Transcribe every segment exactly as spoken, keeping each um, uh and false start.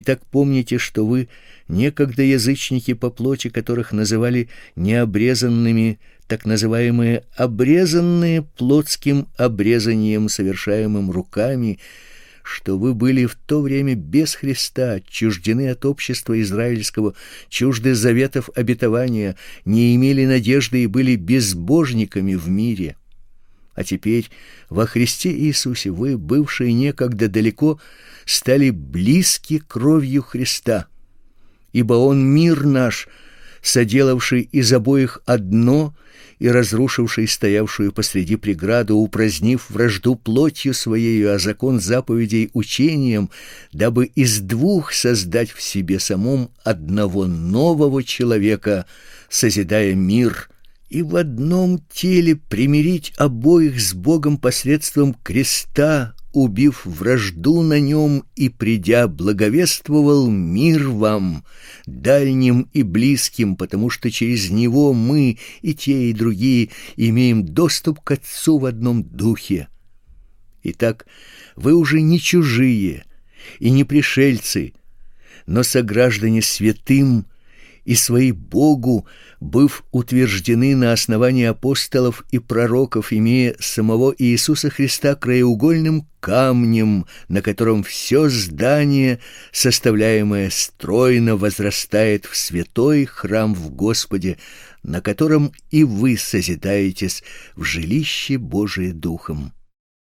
Итак, помните, что вы некогда язычники по плоти, которых называли необрезанными, так называемые обрезанные плотским обрезанием, совершаемым руками, что вы были в то время без Христа, отчуждены от общества израильского, чужды заветов обетования, не имели надежды и были безбожниками в мире. А теперь во Христе Иисусе вы, бывшие некогда далеко, стали близки кровью Христа, ибо Он мир наш, соделавший из обоих одно и разрушивший стоявшую посреди преграду, упразднив вражду плотью своею, а закон заповедей учением, дабы из двух создать в себе самом одного нового человека, созидая мир, и в одном теле примирить обоих с Богом посредством креста, убив вражду на нем, и, придя, благовествовал мир вам, дальним и близким, потому что через него мы, и те, и другие, имеем доступ к Отцу в одном духе. Итак, вы уже не чужие и не пришельцы, но сограждане святым и свои Богу, быв утверждены на основании апостолов и пророков, имея самого Иисуса Христа краеугольным камнем, на котором все здание, составляемое стройно, возрастает в святой храм в Господе, на котором и вы созидаетесь в жилище Божие Духом.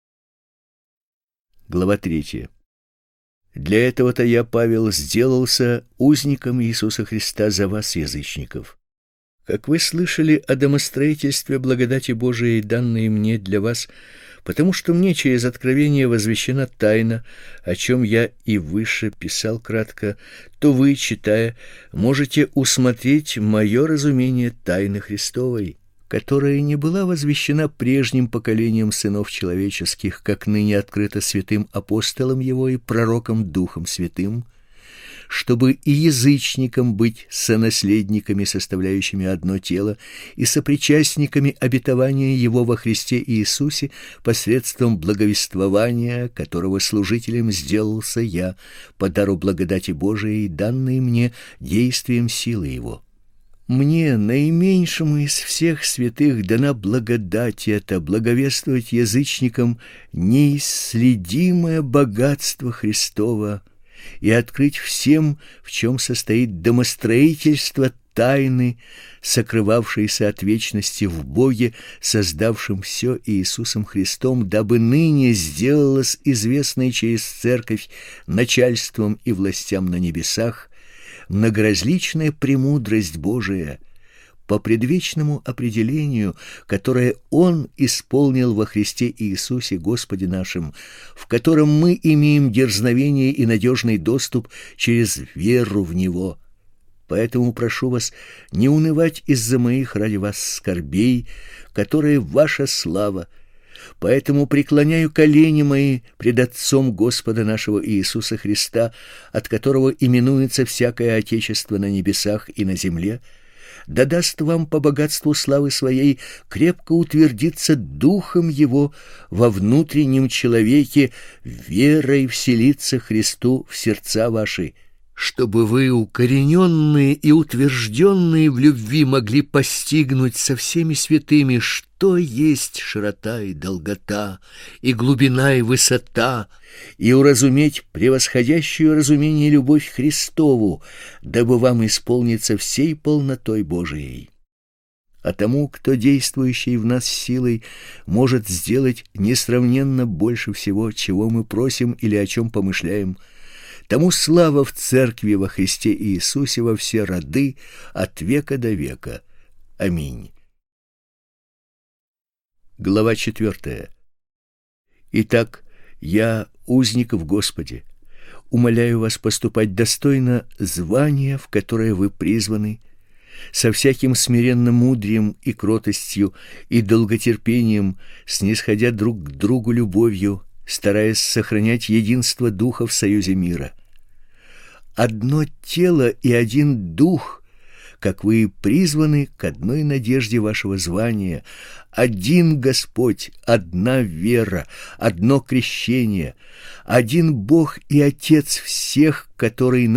Глава третья. Для этого-то я, Павел, сделался узником Иисуса Христа за вас, язычников. Как вы слышали о домостроительстве благодати Божией, данной мне для вас, потому что мне через откровение возвещена тайна, о чем я и выше писал кратко, то вы, читая, можете усмотреть мое разумение тайны Христовой, которая не была возвещена прежним поколением сынов человеческих, как ныне открыто святым апостолам его и пророкам Духом Святым, чтобы и язычникам быть сонаследниками, составляющими одно тело, и сопричастниками обетования его во Христе Иисусе посредством благовествования, которого служителем сделался я по дару благодати Божией, данной мне действием силы его. Мне, наименьшему из всех святых, дана благодать эта, благовествовать язычникам неисследимое богатство Христова и открыть всем, в чем состоит домостроительство тайны, сокрывавшейся от вечности в Боге, создавшем все Иисусом Христом, дабы ныне сделалось известной через Церковь начальством и властям на небесах многоразличная премудрость Божия по предвечному определению, которое Он исполнил во Христе Иисусе Господе нашим, в котором мы имеем дерзновение и надежный доступ через веру в Него. Поэтому прошу вас не унывать из-за моих ради вас скорбей, которые ваша слава. Поэтому преклоняю колени мои пред Отцом Господа нашего Иисуса Христа, от которого именуется всякое Отечество на небесах и на земле, да даст вам по богатству славы своей крепко утвердиться Духом Его во внутреннем человеке, верой вселиться Христу в сердца ваши, чтобы вы, укорененные и утвержденные в любви, могли постигнуть со всеми святыми, что есть широта и долгота, и глубина и высота, и уразуметь превосходящую разумение любовь Христову, дабы вам исполниться всей полнотой Божией. А тому, кто, действующий в нас силой, может сделать несравненно больше всего, чего мы просим или о чем помышляем, тому слава в Церкви во Христе Иисусе во все роды, от века до века. Аминь. Глава четвертая. Итак, я, узник в Господе, умоляю вас поступать достойно звания, в которое вы призваны, со всяким смиренным мудрием и кротостью и долготерпением, снисходя друг к другу любовью, стараясь сохранять единство духа в союзе мира. Одно тело и один дух, как вы призваны к одной надежде вашего звания, один Господь, одна вера, одно крещение, один Бог и Отец всех, который